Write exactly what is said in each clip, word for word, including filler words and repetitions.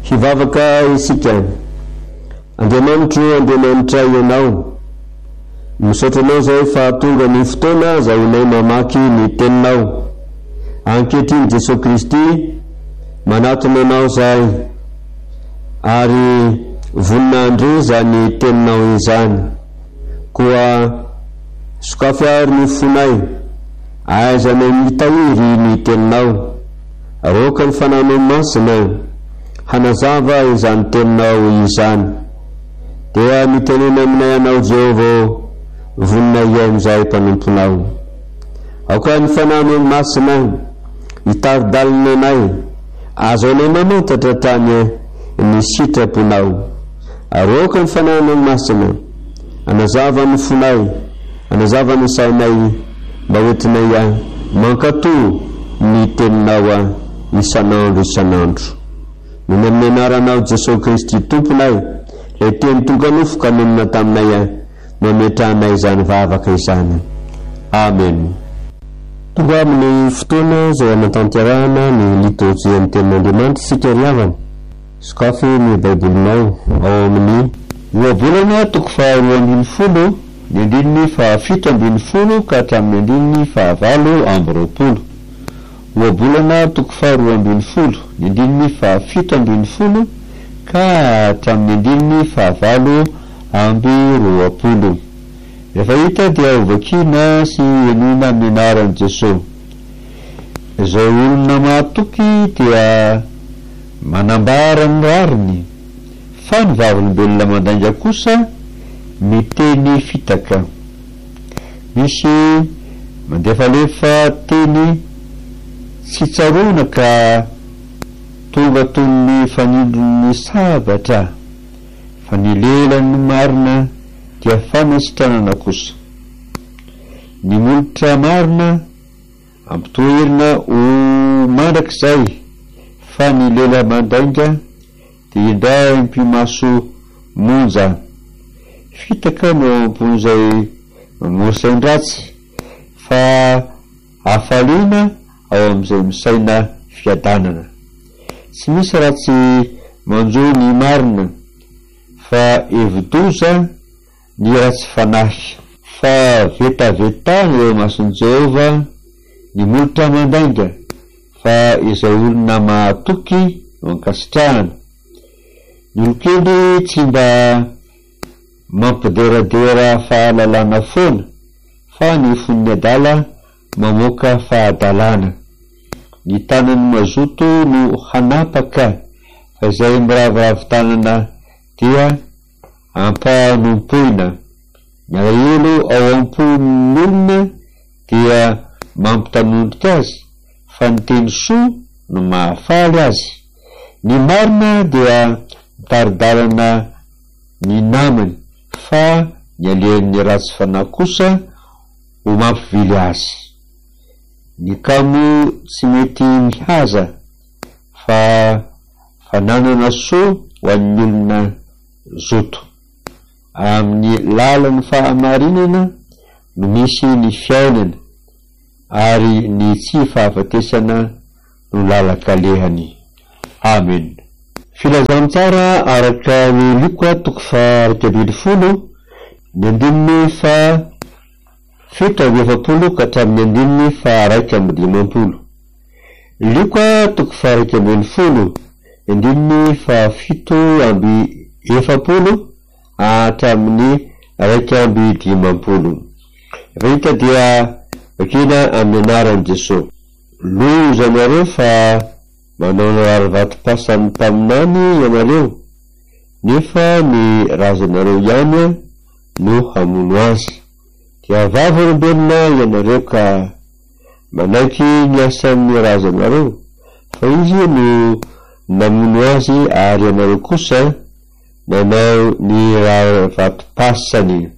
hivavaka isika. Andriamanitro Andriamanitra ianao, misaotra anao zay fa tonga ny fotoana zahoinay mamaky ny teninao. Ankehitriny Jesosy Kristy manatona anao zay, ary voninandro zany teninao izany. Koa sokafy ary ny fonay, aizanay mitahiry ny teninao. Aroka ny fananao masina hanazava izany teninao izany. Dia mitenena aminay anao Jehova, voninay amin'izay mpanomponao. Aoka ny fananao masina hitaridalina anay, azo anay mamantatra tany ny sitraponao. Aroka ny fananao masina hanazava ny fonay, hanazava ny sainay, mba hoentinay mankatoa ny teninao isanandro isanandro. Ny amin'ny anaranao Jesosy Kristy tomponay, le teny tonga nofoka nomina taminay, mametranay izany vavaka izany. Amen. Tonga amin'ny fotoana izay anatanterahana ny liturjia amin'ny tenin'Andriamanitra sika riavana. Sokafy ny baibolinao ao amin'ny ohabolana toko faharoa ambin'ny folo ny andininy fahafito ambin'ny folo ka hatramin'ny andininy fahavalo amby roapolo. Ohabolana toko faharoa ambin'ny folo ny andininy fahafito ambin'ny folo ka hatramin'ny andininy fahavalo amby roapolo. Rehefa hita dia hovakina sy enina amin'ny anaran'i Jesosy. Izao olona mahatoky dia manambara ny rariny, fa ny vavolombelona mandainga kosa miteny fitaka. Misy mandefalefa teny tsy tsarona ka tonga toy ny fanindron'ny sabatra, fa ny lelan'ny marina dia fanasitranana kosa. Ny molotra marina ampitoherina ho mandrakizay, fa ny lela mandainga dia indray impimaso monja. Fitaka no ampon'izay mamosain-dratsy, fa hafaliana ao amin'izay misaina fiadanana. Tsy misy ratsy manjo ny marina, fa evidoza ny ratsy fanahy. Fa vetavetana eo mason'i Jehova ny molotra mandainga, fa izay olona mahatoky no ankasitrahana. Ny olokely tsy mba mampideradera fahalalana foana, fa ny fon'ny adala mamoaka fahadalana. Ny tanany mazoto no hanapaka, fa izay miravoravo tanana dia ampanompoina. Ny alahelo ao am-pon'olona dia mampitanondrika azy, fa ny teny soa no mahafaly azy. Ny marina dia mitaridalana ny namany, fa ny alehan'ny ratsy fanahy kosa ho mampivily azy. Ny kamo tsy mety mihaza, fa fananana soa ho an'ny olona zoto. Amin'ny lalan'ny fahamarinana no misy ny fiainana, ary ny tsy fahafatesana no lalakalehany. Amen. Filazam tsara araka ny Luka toko faha ambin'ny folo ny andininy fa fito amby efapolo ka hatramin'ny andininy fa raika amby limampolo. Luka toko faha ambin'ny folo ny andininy fa fito amby efapolo hatramin'ny raika amby dimampolo. Rehefa dia vakina amin'ny anaran'i Jesosy. Loza ianareo fa manao naravatom-pasany taminany ianareo, nefa ny razanareo ihany no hamono azy. Dia vavolombelona ianareo ka manaiky ny asan'ny razanareo, fa izy no namono azy, ary ianareo kosa nanao ny ravatom-pasany.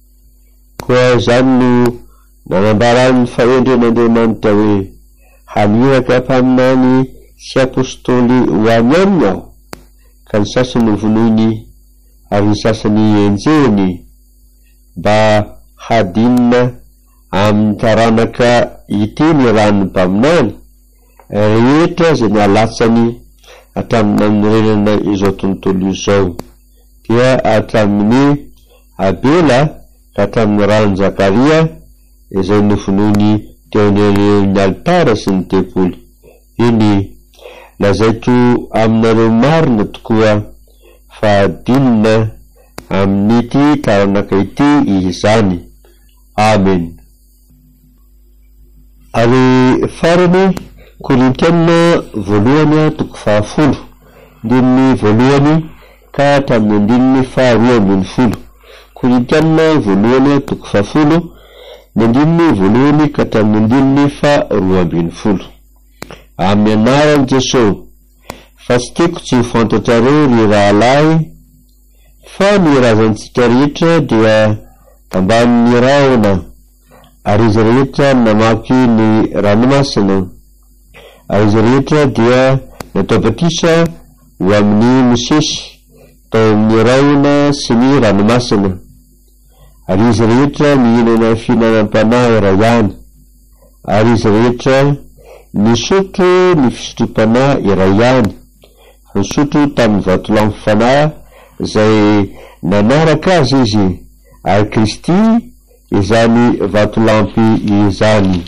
Koa izany no nanambarany fahendren'Andriamanitra hoe haniraka mpaminany sy apôstôly ho any aminy aho, ka ny sasany vonoiny ary ny sasany enjehiny, mba hadinina amin'ny taranaka ity ny ranony mpaminany rehetra izay nalatsany hatramin'ny namorenana izao tontolo izao, dia hatramin'ny Abela ka hatramin'ny rano Zakaria izay nofonony teo amin'ny alitara sy ny tempoly. Iny lazaiko aminareo marina tokoa fa adinina amin'ity taranaka ity izany. Amen. Ary farany Korintiana voalohany toko fahafolo ndininy voalohany ka hatramin'ny andininy faharoa ambin'ny folo. Korintiana voalohany toko fahafolo ndininy voalohany ka hatramin'ny andininy faharoa ambin'ny folo. Amin'ny anaran'i Jesosy, fa tsy tiako tsy ho fantatrareo ry rahalahy, fa ny razantsika rehetra dia tambanin'ny rahona, ary izy rehetra namaky ny ranomasina, ary izy rehetra dia natao batisa ho amin'ny Mosesy tao amin'ny rahona sy ny ranomasina, ary izy rehetra mihinana finanam-panahy iray ihany, ary izy rehetra nisotro ny fisotrom-panahy iray ihany, nisotro tamin'ny vatolampy fanahy izay nanaraka azy izy, ary Kristy izany vatolampy izany.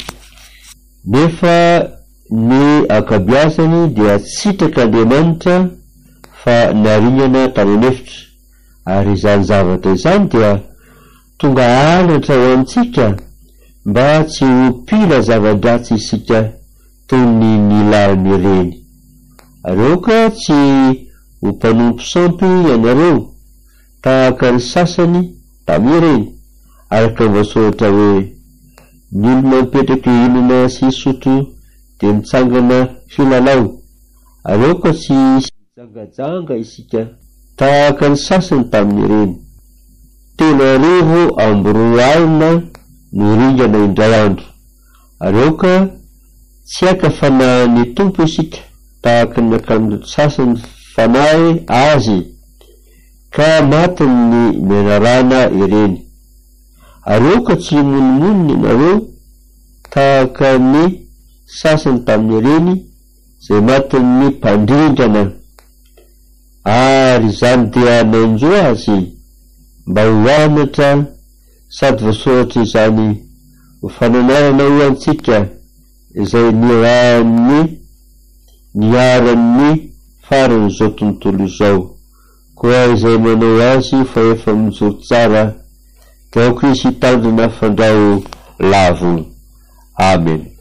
Nefa ny akabiazany dia tsitraka Andriamanitra fa naringana tanohevitra, ary izany zavatra izany dia tonga alatra ho antsika mba tsy ho pila zava-dratsy isika toy ny nilalany ireny. Areo ka tsy ho mpanompo sampy ianareo tahaka ny sasany tamin'ireny, araka voasoratra hoe ny olona mipetraky hinana sy sotro dia mitsangana filalao. Areo ka tsy jangajanga isika tahaka ny sasany tamin'ireny. Telo arivo amby roa alina no ringana indray andro. Areo ka tsy aka fanahin'ny tompo isika tahaka ny akan'ny sasany fanahy azy ka matiny ny menarana ireny. Areo ka tsy monimoniny nareo tahaka ny sasany tamin'ireny zay matiny ny mpandrindrana, ary izany dia nanjo azy mba ho anatra sady voasoratra izany ho fananarana ho antsika izay nirahan'ny niaran'ny faran'izao tontolo izao, koa izay manao azy fa efa mijoro tsara, taoko izy hitandrina fandrao lavo. Amen.